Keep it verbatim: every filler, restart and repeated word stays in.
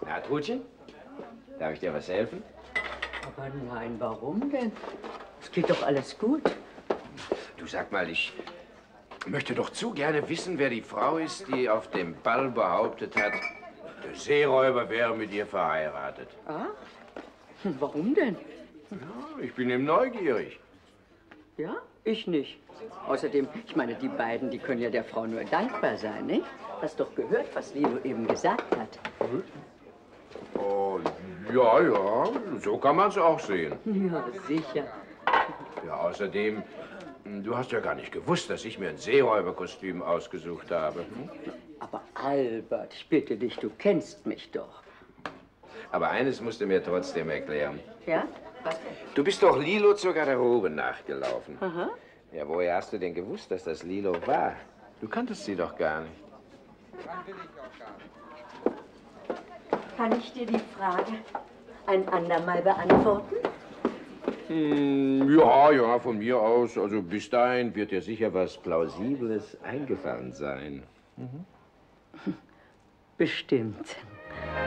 Na, Trudchen, darf ich dir was helfen? Aber nein, warum denn? Es geht doch alles gut. Du, sag mal, ich möchte doch zu gerne wissen, wer die Frau ist, die auf dem Ball behauptet hat, der Seeräuber wäre mit ihr verheiratet. Ah? Warum denn? Ja, ich bin eben neugierig. Ja, ich nicht. Außerdem, ich meine, die beiden, die können ja der Frau nur dankbar sein, nicht? Hast doch gehört, was Lilo eben gesagt hat. Hm? Oh, ja, ja, so kann man es auch sehen. Ja, sicher. Ja, außerdem, du hast ja gar nicht gewusst, dass ich mir ein Seeräuberkostüm ausgesucht habe. Hm? Aber Albert, ich bitte dich, du kennst mich doch. Aber eines musst du mir trotzdem erklären. Ja? Was? Du bist doch Lilo zur Garderobe nachgelaufen. Aha. Ja, woher hast du denn gewusst, dass das Lilo war? Du kanntest sie doch gar nicht. Kann ich dir die Frage ein andermal beantworten? Hm, ja, ja, von mir aus. Also bis dahin wird dir sicher was Plausibles eingefallen sein. Mhm. Bestimmt.